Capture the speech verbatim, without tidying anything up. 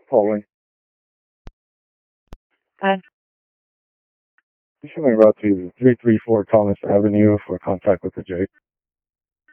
Calling. Hi. You should have brought to three three four Thomas Avenue for contact with the J.